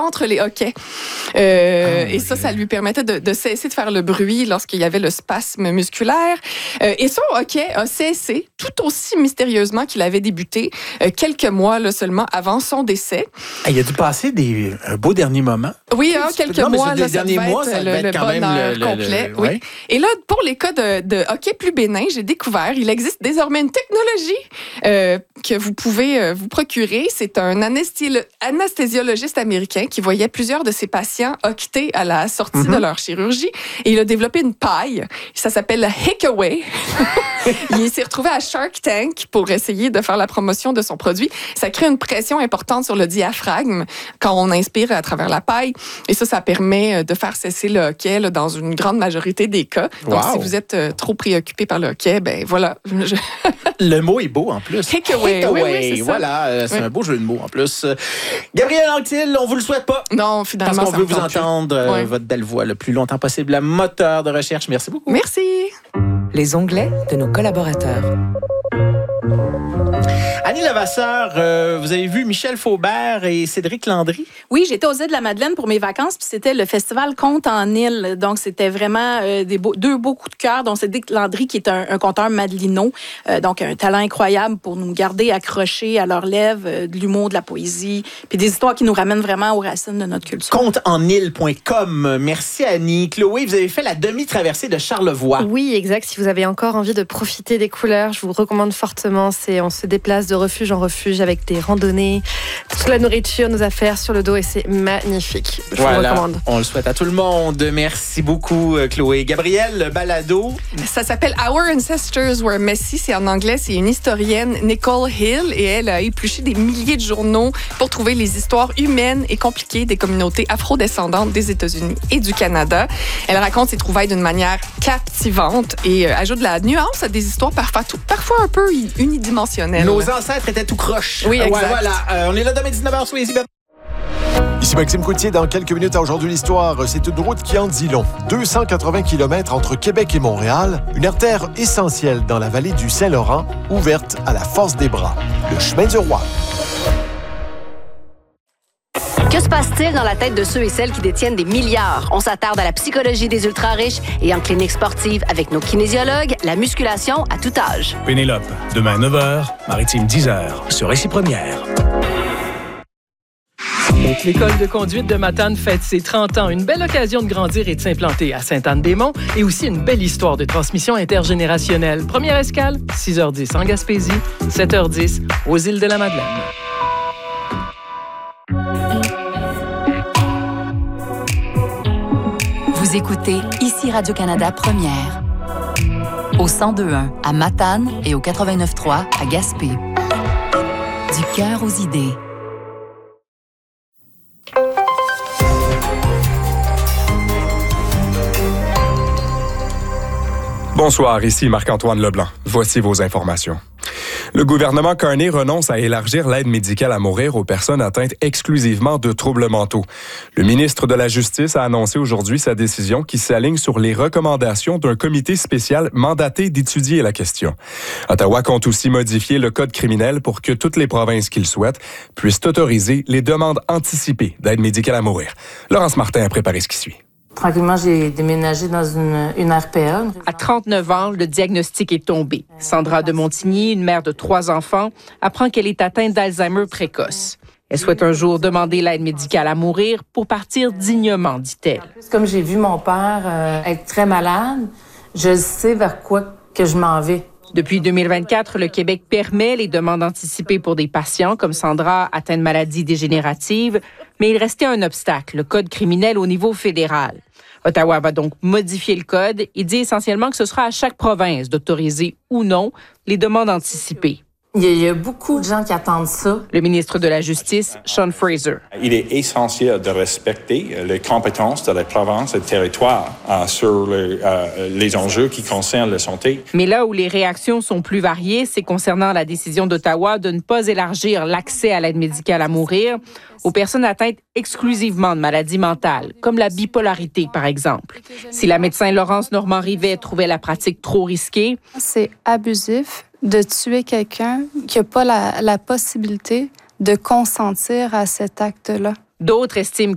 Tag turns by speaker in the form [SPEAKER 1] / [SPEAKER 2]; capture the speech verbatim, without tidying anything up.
[SPEAKER 1] entre les hoquets. Euh, ah, et ça, okay. ça lui permettait de, de cesser de faire le bruit lorsqu'il y avait le spasme musculaire. Euh, et son hoquet a cessé tout aussi mystérieusement qu'il avait débuté euh, quelques mois là, seulement avant son décès.
[SPEAKER 2] Ah, il a dû passer des, un beau dernier moment.
[SPEAKER 1] Oui, hein, quelques
[SPEAKER 2] non,
[SPEAKER 1] mois, là, ça
[SPEAKER 2] devait
[SPEAKER 1] mois, être
[SPEAKER 2] ça
[SPEAKER 1] le,
[SPEAKER 2] être
[SPEAKER 1] le
[SPEAKER 2] quand
[SPEAKER 1] bonheur
[SPEAKER 2] même le,
[SPEAKER 1] complet.
[SPEAKER 2] le, le,
[SPEAKER 1] oui.
[SPEAKER 2] ouais.
[SPEAKER 1] Et là, pour les cas de, de hockey plus bénin, j'ai découvert, il existe désormais une technologie euh, que vous pouvez euh, vous procurer. C'est un anesthési- anesthésiologiste américain qui voyait plusieurs de ses patients hoqueter à la sortie mm-hmm. de leur chirurgie. Et il a développé une paille. Ça s'appelle la Hickaway. Il s'est retrouvé à Shark Tank pour essayer de faire la promotion de son produit. Ça crée une pression importante sur le diaphragme quand on inspire à travers la paille. Et ça, ça permet de faire cesser le hoquet là, dans une grande majorité des cas. Donc, wow. si vous êtes euh, trop préoccupé par le hoquet, ben voilà. Je...
[SPEAKER 2] Le mot est beau en plus.
[SPEAKER 1] Hickaway.
[SPEAKER 2] Hickaway.
[SPEAKER 1] Oui, oui, c'est
[SPEAKER 2] voilà, euh, c'est oui. un beau jeu de mots en plus. Gabrielle Anctil, on vous le souhaite pas.
[SPEAKER 1] Non, finalement,
[SPEAKER 2] parce qu'on
[SPEAKER 1] ça
[SPEAKER 2] veut vous entendre euh,
[SPEAKER 1] oui.
[SPEAKER 2] votre belle voix le plus longtemps possible. La moteur de recherche. Merci beaucoup.
[SPEAKER 1] Merci.
[SPEAKER 3] Les onglets de nos collaborateurs.
[SPEAKER 2] Annie Levasseur, euh, vous avez vu Michel Faubert et Cédric Landry?
[SPEAKER 4] Oui, j'étais aux Îles-de-la-Madeleine pour mes vacances, puis c'était le festival Contes en île. Donc, c'était vraiment euh, des beaux, deux beaux coups de cœur, dont Cédric Landry, qui est un, un conteur madelino, euh, donc un talent incroyable pour nous garder accrochés à leurs lèvres, euh, de l'humour, de la poésie, puis des histoires qui nous ramènent vraiment aux racines de notre culture.
[SPEAKER 2] contes en île point com. Merci, Annie. Chloé, vous avez fait la demi-traversée de Charlevoix.
[SPEAKER 5] Oui, exact. Si vous avez encore envie de profiter des couleurs, je vous recommande fortement. C'est, on se déplace de refuge en refuge avec des randonnées, toute la nourriture, nos affaires sur le dos et c'est magnifique. Je
[SPEAKER 2] voilà,
[SPEAKER 5] vous recommande.
[SPEAKER 2] On le souhaite à tout le monde. Merci beaucoup, Chloé. Gabrielle, balado.
[SPEAKER 1] Ça s'appelle Our Ancestors Were Messy. C'est en anglais. C'est une historienne, Nicole Hill, et elle a épluché des milliers de journaux pour trouver les histoires humaines et compliquées des communautés afrodescendantes des États-Unis et du Canada. Elle raconte ses trouvailles d'une manière captivante et euh, ajoute de la nuance à des histoires parfois, parfois un peu unidimensionnelles.
[SPEAKER 2] Nos ancêtres étaient tout croche.
[SPEAKER 1] Oui, exact.
[SPEAKER 2] Ouais, voilà. Euh, on est là demain dix-neuf heures, soyez-y.
[SPEAKER 6] Ici Maxime Coutier, dans quelques minutes à Aujourd'hui l'Histoire. C'est une route qui en dit long. deux cent quatre-vingts kilomètres entre Québec et Montréal, une artère essentielle dans la vallée du Saint-Laurent, ouverte à la force des bras. Le chemin du roi.
[SPEAKER 7] Que se passe-t-il dans la tête de ceux et celles qui détiennent des milliards? On s'attarde à la psychologie des ultra-riches et en clinique sportive avec nos kinésiologues, la musculation à tout âge.
[SPEAKER 8] Pénélope, demain neuf heures, Maritime dix heures, sur Récit Première.
[SPEAKER 9] L'école de conduite de Matane fête ses trente ans. Une belle occasion de grandir et de s'implanter à Sainte-Anne-des-Monts et aussi une belle histoire de transmission intergénérationnelle. Première escale, six heures dix en Gaspésie, sept heures dix aux îles de la Madeleine.
[SPEAKER 3] Vous écoutez ici Radio-Canada Première. Au cent deux point un à Matane et au quatre-vingt-neuf point trois à Gaspé. Du cœur aux idées.
[SPEAKER 10] Bonsoir, ici Marc-Antoine Leblanc. Voici vos informations. Le gouvernement Carney renonce à élargir l'aide médicale à mourir aux personnes atteintes exclusivement de troubles mentaux. Le ministre de la Justice a annoncé aujourd'hui sa décision qui s'aligne sur les recommandations d'un comité spécial mandaté d'étudier la question. Ottawa compte aussi modifier le code criminel pour que toutes les provinces qui le souhaitent puissent autoriser les demandes anticipées d'aide médicale à mourir. Laurence Martin a préparé ce qui suit.
[SPEAKER 11] Tranquillement, j'ai déménagé dans une, une R P A.
[SPEAKER 12] À trente-neuf ans, le diagnostic est tombé. Sandra de Montigny, une mère de trois enfants, apprend qu'elle est atteinte d'Alzheimer précoce. Elle souhaite un jour demander l'aide médicale à mourir pour partir dignement, dit-elle.
[SPEAKER 11] Comme j'ai vu mon père euh, être très malade, je sais vers quoi que je m'en vais.
[SPEAKER 12] Depuis deux mille vingt-quatre, le Québec permet les demandes anticipées pour des patients comme Sandra, atteints de maladies dégénératives, mais il restait un obstacle, le code criminel au niveau fédéral. Ottawa va donc modifier le code et dit essentiellement que ce sera à chaque province d'autoriser ou non les demandes anticipées.
[SPEAKER 11] Il y, a, il y a beaucoup de gens qui attendent ça.
[SPEAKER 12] Le ministre de la Justice, Sean Fraser.
[SPEAKER 13] Il est essentiel de respecter les compétences de la province et du territoire euh, sur le, euh, les enjeux qui concernent la santé.
[SPEAKER 12] Mais là où les réactions sont plus variées, c'est concernant la décision d'Ottawa de ne pas élargir l'accès à l'aide médicale à mourir aux personnes atteintes exclusivement de maladies mentales, comme la bipolarité, par exemple. Si la médecin Laurence Normand-Rivet trouvait la pratique trop risquée...
[SPEAKER 14] C'est abusif de tuer quelqu'un qui n'a pas la, la possibilité de consentir à cet acte-là.
[SPEAKER 12] D'autres estiment